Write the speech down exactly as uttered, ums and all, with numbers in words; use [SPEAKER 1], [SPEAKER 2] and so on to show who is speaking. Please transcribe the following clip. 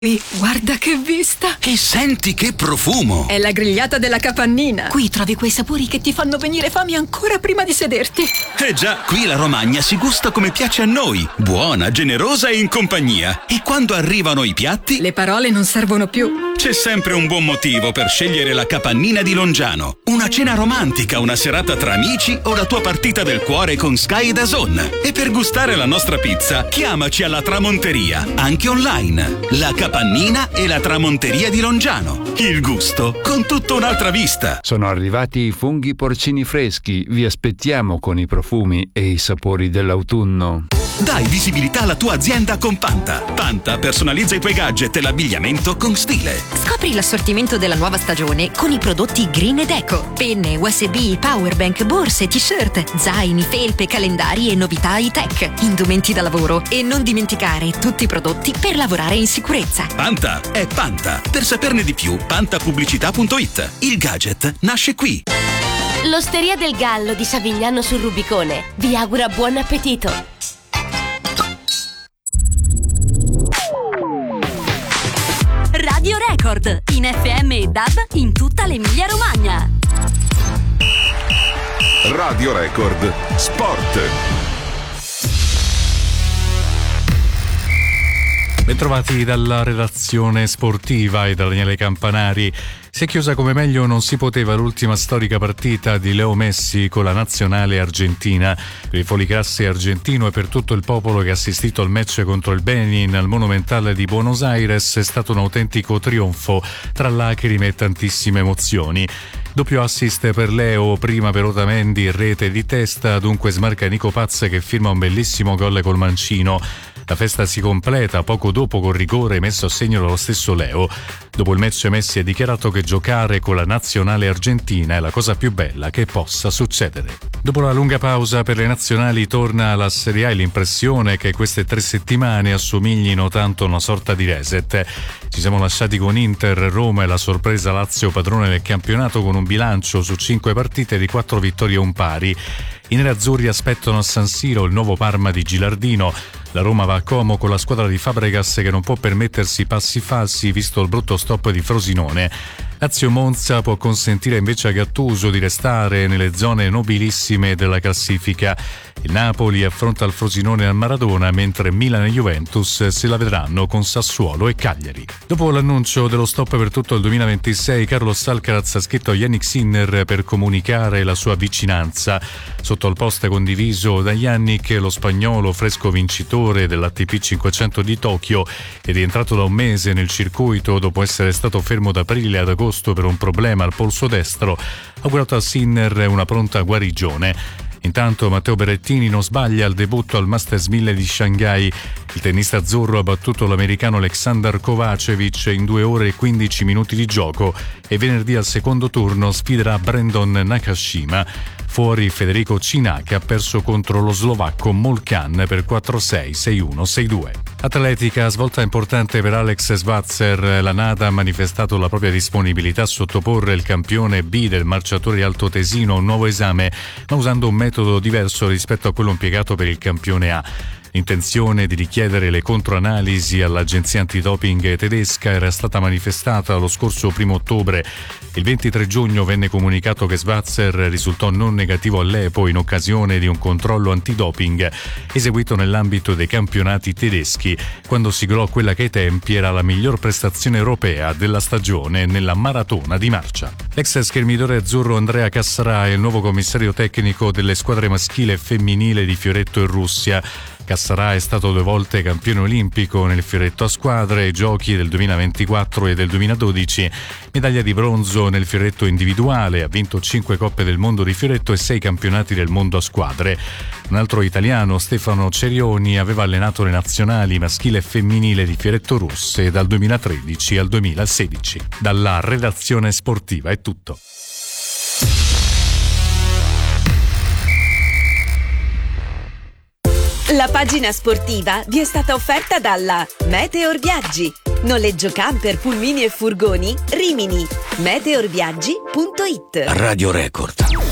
[SPEAKER 1] Guarda che vista!
[SPEAKER 2] E senti che profumo!
[SPEAKER 1] È la grigliata della Capannina. Qui trovi quei sapori che ti fanno venire fame ancora prima di sederti.
[SPEAKER 2] Eh già, qui la Romagna si gusta come piace a noi. Buona, generosa e in compagnia. E quando arrivano i piatti...
[SPEAKER 1] le parole non servono più.
[SPEAKER 2] C'è sempre un buon motivo per scegliere la Capannina di Longiano. Una cena romantica, una serata tra amici o la tua partita del cuore con Sky e D A Z N. E per gustare la nostra pizza, chiamaci alla Tramonteria, anche online. La Capannina e la Tramonteria di Longiano. Il gusto con tutta un'altra vista.
[SPEAKER 3] Sono arrivati i funghi porcini freschi. Vi aspettiamo con i profumi e i sapori dell'autunno.
[SPEAKER 2] Dai visibilità alla tua azienda con Panta. Panta personalizza i tuoi gadget e l'abbigliamento con stile.
[SPEAKER 4] Scopri l'assortimento della nuova stagione con i prodotti Green ed Eco. Penne, U S B, powerbank, borse, t-shirt, zaini, felpe, calendari e novità high-tech. Indumenti da lavoro. E non dimenticare tutti i prodotti per lavorare in sicurezza.
[SPEAKER 2] Panta è Panta. Per saperne di più, pantapubblicità punto it. Il gadget nasce qui.
[SPEAKER 5] L'Osteria del Gallo di Savignano sul Rubicone vi augura buon appetito.
[SPEAKER 6] Radio Record, in F M e D A B in tutta l'Emilia Romagna.
[SPEAKER 7] Radio Record Sport.
[SPEAKER 8] Bentrovati dalla redazione sportiva e da Daniele Campanari. Si è chiusa come meglio non si poteva l'ultima storica partita di Leo Messi con la nazionale argentina. Per il Folicrasse argentino e per tutto il popolo che ha assistito al match contro il Benin al Monumental di Buenos Aires è stato un autentico trionfo tra lacrime e tantissime emozioni. Doppio assist per Leo, prima per Otamendi, rete di testa, dunque smarca Nico Paz che firma un bellissimo gol col mancino. La festa si completa poco dopo col rigore messo a segno dallo stesso Leo. Dopo il match Messi ha dichiarato che giocare con la nazionale argentina è la cosa più bella che possa succedere. Dopo la lunga pausa per le nazionali torna alla Serie A e l'impressione che queste tre settimane assomiglino tanto a una sorta di reset. Ci siamo lasciati con Inter, Roma e la sorpresa Lazio padrone del campionato con un bilancio su cinque partite di quattro vittorie e un pari. I nerazzurri aspettano a San Siro il nuovo Parma di Gilardino. La Roma va a Como con la squadra di Fabregas che non può permettersi passi falsi visto il brutto stop di Frosinone. Lazio-Monza può consentire invece a Gattuso di restare nelle zone nobilissime della classifica. Il Napoli affronta il Frosinone al Maradona, mentre Milan e Juventus se la vedranno con Sassuolo e Cagliari. Dopo l'annuncio dello stop per tutto il duemilaventisei, Carlos Alcaraz ha scritto a Yannick Sinner per comunicare la sua vicinanza. Sotto il post condiviso da Yannick, lo spagnolo fresco vincitore dell'A T P cinquecento di Tokyo è rientrato da un mese nel circuito dopo essere stato fermo da aprile ad agosto per un problema al polso destro. Ha augurato a Sinner una pronta guarigione. Intanto Matteo Berrettini non sbaglia al debutto al Masters mille di Shanghai. Il tennista azzurro ha battuto l'americano Aleksandar Kovacevic in due ore e quindici minuti di gioco e venerdì al secondo turno sfiderà Brandon Nakashima. Fuori Federico Cina che ha perso contro lo slovacco Molkan per quattro sei, sei uno, sei due. Atletica, svolta importante per Alex Schwarzer. La NADA ha manifestato la propria disponibilità a sottoporre il campione B del marciatore altoatesino a un nuovo esame, ma usando un metodo diverso rispetto a quello impiegato per il campione A. L'intenzione di richiedere le controanalisi all'agenzia antidoping tedesca era stata manifestata lo scorso primo ottobre. Il ventitré giugno venne comunicato che Schwarzer risultò non negativo all'E P O in occasione di un controllo antidoping eseguito nell'ambito dei campionati tedeschi, quando siglò quella che ai tempi era la miglior prestazione europea della stagione nella maratona di marcia. L'ex schermidore azzurro Andrea Cassarà è il nuovo commissario tecnico delle squadre maschile e femminile di fioretto in Russia. Cassarà è stato due volte campione olimpico nel fioretto a squadre ai giochi del duemilaventiquattro e del duemiladodici, medaglia di bronzo nel fioretto individuale, ha vinto cinque coppe del mondo di fioretto e sei campionati del mondo a squadre. Un altro italiano, Stefano Cerioni, aveva allenato le nazionali maschile e femminile di fioretto russe dal duemilatredici al duemilasedici. Dalla redazione sportiva è tutto.
[SPEAKER 9] La pagina sportiva vi è stata offerta dalla Meteor Viaggi. Noleggio camper, pulmini e furgoni Rimini. meteor viaggi punto it.
[SPEAKER 2] Radio Record.